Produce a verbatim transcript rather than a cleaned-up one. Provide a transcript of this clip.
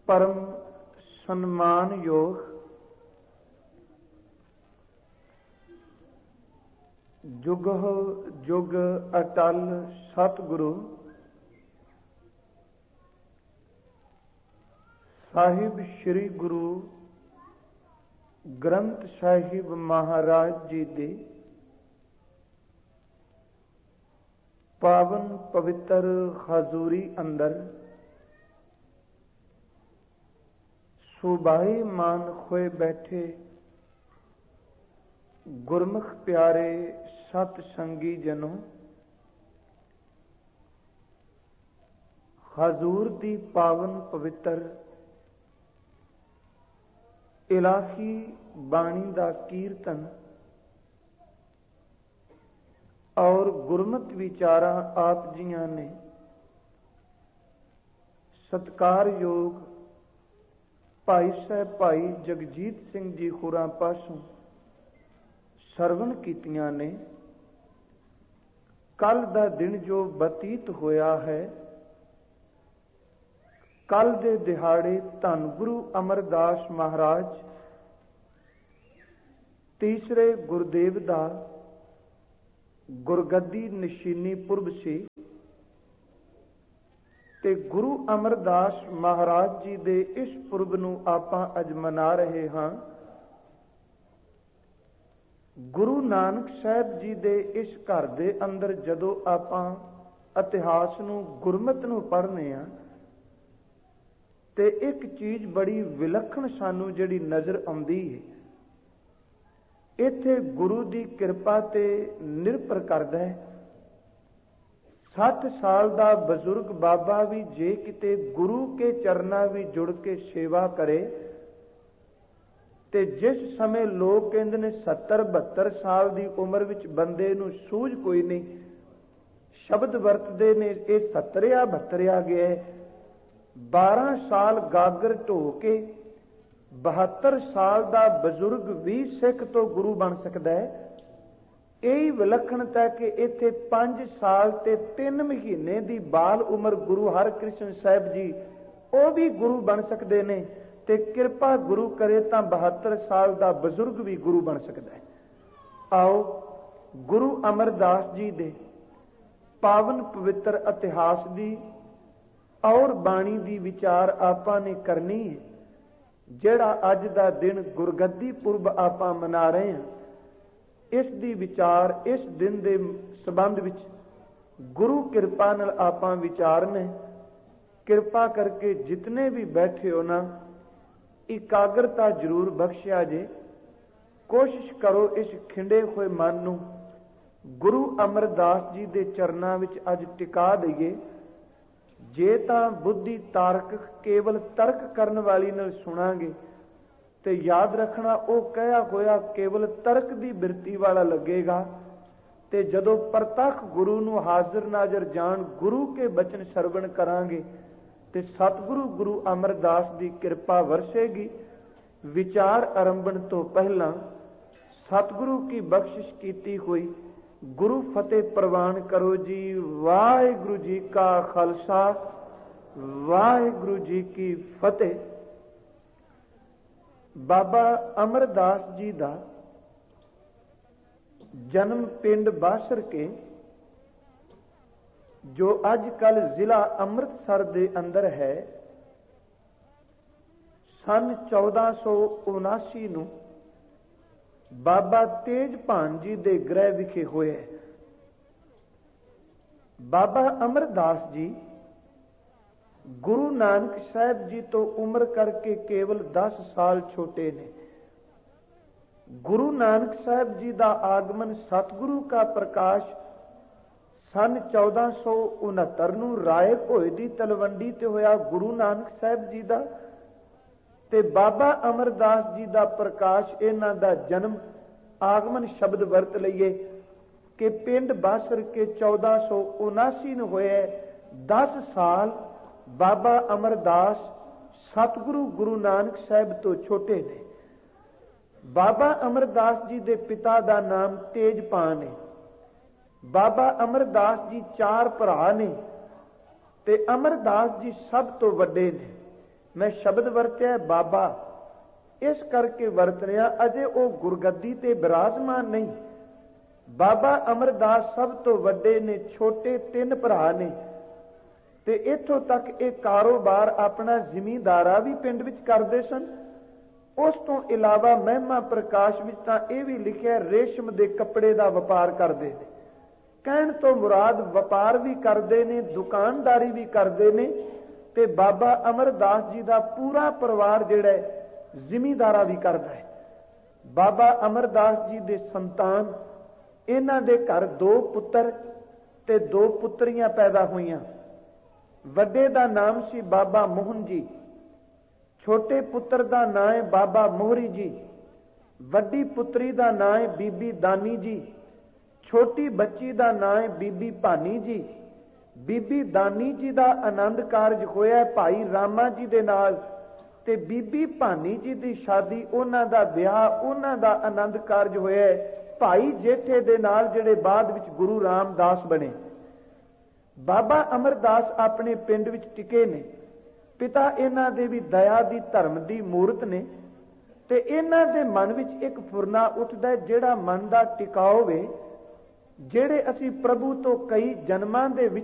परम सम्मान योग जुग जुग अटल सतगुरु साहिब श्री गुरु ग्रंथ साहिब महाराज जी दे पावन पवित्र हजूरी अंदर सुबाई मान खोए बैठे गुरमुख प्यारे सत संगी जनों, हजूर दी पावन पवित्र इलाही बाणी दा कीर्तन और गुरमत विचारा आप जियां ने सत्कार योग भाई साहब भाई जगजीत सिंह जी होरां पासों सरवण कीतियां ने। कल दा दिन जो बतीत होया है, कल दे दिहाड़े धन गुरु अमरदास महाराज तीसरे गुरदेव दा गुरगद्दी निशानी पुरब सी ते गुरु अमरदास महाराज जी दे इस पुरब नूं आपां अज मना रहे हां। गुरु नानक साहब जी दे इस घर दे अंदर जदों आपां इतिहास नूं गुरमत नूं पढ़ने आ ते एक चीज बड़ी विलक्षण सानू जिहड़ी नज़र आउंदी है। इत्थे गुरु दी किरपा ते निर्भर करदा है। सठ साल दा बजुर्ग बाबा भी जे किते गुरु के चरना भी जुड़ के सेवा करे ते जिस समय लोग कहंदे ने सत्तर बहत्तर साल दी उम्र विच बंदे नूं सूझ कोई नहीं, शब्द वरतदे ने ये सत्तरिया बहत्तरिया गया है। बारह साल गागर ढो के बहत्तर साल दा बजुर्ग भी सिख तो गुरु बन सकता है। यही विलक्षणता कि इत्थे पांच साल ते तीन महीने दी बाल उम्र गुरु हरकृष्ण साहब जी वो भी गुरु बन सकते ने ते किरपा गुरु करे तां बहत्तर साल दा बजुर्ग भी गुरु बन सकता है। आओ गुरु अमरदास जी दे पावन पवित्र इतिहास दी और बाणी दी विचार आपां ने करनी है। जिहड़ा अज दा दिन गुरगद्दी पुरब आपां मना रहे हैं, इस दी विचार इस दिन दे संबंध विच गुरु कृपा नाल आपां विचारने। कृपा करके जितने भी बैठे हो ना एकाग्रता जरूर बख्शिया जे। कोशिश करो इस खिंडे हुए मन नूं गुरु अमरदास जी दे चरनां विच अज टिका दईए। जे तां बुद्धि तारक केवल तर्क करन वाली नाल सुनांगे ते याद रखना वो कहा होया केवल तर्क दी बिरती वाला लगेगा। ते जदों प्रतख गुरु नूं हाजिर नाजर जान गुरु के बचन सरवण करांगे ते सतगुरु गुरु अमरदास दी कृपा वरसेगी। विचार आरंभण तो पहला सतगुरु की बख्शिश कीती हुई गुरु फतेह प्रवान करो जी। वाहिगुरु जी का खालसा वाहिगुरु जी की फतेह। बाबा अमरदास जी दा जन्म पिंड बासर के जो अजकल जिला अमृतसर दे अंदर है सन चौदह सौ उनासी नूं बाबा तेजभान जी दे गृह विखे होए। बाबा अमरदास जी गुरु नानक साहब जी तो उम्र करके केवल दस साल छोटे ने। गुरु नानक साहब जी का आगमन सतगुरु का प्रकाश सन चौदह सौ उनहत्तर नूं राय भोए दी तलवंडी ते होया गुरु नानक साहब जी का ते बाबा अमरदास जी का प्रकाश इन्हां दा जन्म आगमन शब्द वरत लईए कि पिंड बासर के चौदह सौ उनासी नूं होए। दस साल बाबा अमरदास सतगुरु गुरु नानक साहब तो छोटे ने। बाबा अमरदास जी दे पिता का नाम तेजपान है। बाबा अमरदास जी चार भरा ने ते अमरदास जी सब तो वड्डे ने। ਮੈਂ ਸ਼ਬਦ ਵਰਤਿਆ ਬਾਬਾ, ਇਸ ਕਰਕੇ ਵਰਤ ਰਿਹਾ, ਅਜੇ ਉਹ ਗੁਰਗੱਦੀ ਤੇ ਬਿਰਾਜਮਾਨ ਨਹੀਂ। ਬਾਬਾ ਅਮਰਦਾਸ ਸਭ ਤੋਂ ਵੱਡੇ ਨੇ, ਛੋਟੇ ਤਿੰਨ ਭਰਾ ਨੇ, ਤੇ ਇੱਥੋਂ ਤੱਕ ਇਹ ਕਾਰੋਬਾਰ ਆਪਣਾ ਜ਼ਿਮੀਂਦਾਰਾ ਵੀ ਪਿੰਡ ਵਿੱਚ ਕਰਦੇ ਸਨ। ਉਸ ਤੋਂ ਇਲਾਵਾ ਮਹਿਮਾ ਪ੍ਰਕਾਸ਼ ਵਿੱਚ ਤਾਂ ਇਹ ਵੀ ਲਿਖਿਆ ਰੇਸ਼ਮ ਦੇ ਕੱਪੜੇ ਦਾ ਵਪਾਰ ਕਰਦੇ ਨੇ। ਕਹਿਣ ਤੋਂ ਮੁਰਾਦ ਵਪਾਰ ਵੀ ਕਰਦੇ ਨੇ, ਦੁਕਾਨਦਾਰੀ ਵੀ ਕਰਦੇ ਨੇ, ਤੇ ਬਾਬਾ ਅਮਰਦਾਸ ਜੀ ਦਾ ਪੂਰਾ ਪਰਿਵਾਰ ਜਿਹੜਾ ਜ਼ਿਮੀਂਦਾਰਾ ਵੀ ਕਰਦਾ ਹੈ। ਬਾਬਾ ਅਮਰਦਾਸ ਜੀ ਦੇ ਸੰਤਾਨ, ਇਹਨਾਂ ਦੇ ਘਰ ਦੋ ਪੁੱਤਰ ਤੇ ਦੋ ਪੁੱਤਰੀਆਂ ਪੈਦਾ ਹੋਈਆਂ। ਵੱਡੇ ਦਾ ਨਾਮ ਸੀ ਬਾਬਾ ਮੋਹਨ ਜੀ, ਛੋਟੇ ਪੁੱਤਰ ਦਾ ਨਾਂ ਹੈ ਬਾਬਾ ਮੋਹਰੀ ਜੀ, ਵੱਡੀ ਪੁੱਤਰੀ ਦਾ ਨਾਂ ਹੈ ਬੀਬੀ ਦਾਨੀ ਜੀ, ਛੋਟੀ ਬੱਚੀ ਦਾ ਨਾਂ ਹੈ ਬੀਬੀ ਭਾਨੀ ਜੀ। ਬੀਬੀ ਦਾਨੀ ਜੀ ਦਾ ਆਨੰਦ ਕਾਰਜ ਹੋਇਆ ਭਾਈ ਰਾਮਾ ਜੀ ਦੇ ਨਾਲ, ਤੇ ਬੀਬੀ ਭਾਨੀ ਜੀ ਦੀ ਸ਼ਾਦੀ, ਉਹਨਾਂ ਦਾ ਵਿਆਹ, ਉਹਨਾਂ ਦਾ ਆਨੰਦ ਕਾਰਜ ਹੋਇਆ ਭਾਈ ਜੇਠੇ ਦੇ ਨਾਲ, ਜਿਹੜੇ ਬਾਅਦ ਵਿੱਚ ਗੁਰੂ ਰਾਮਦਾਸ ਬਣੇ। ਬਾਬਾ ਅਮਰਦਾਸ ਆਪਣੇ ਪਿੰਡ ਵਿੱਚ ਟਿਕੇ ਨੇ। ਪਿਤਾ ਇਹਨਾਂ ਦੇ ਵੀ ਦਇਆ ਦੀ, ਧਰਮ ਦੀ ਮੂਰਤ ਨੇ, ਤੇ ਇਹਨਾਂ ਦੇ ਮਨ ਵਿੱਚ ਇੱਕ ਫੁਰਨਾ ਉੱਠਦਾ, ਜਿਹੜਾ ਮਨ ਦਾ ਟਿਕਾਓ ਵੇ, ਜਿਹੜੇ ਅਸੀਂ ਪ੍ਰਭੂ ਤੋਂ ਕਈ ਜਨਮਾਂ ਦੇ ਵਿੱਚ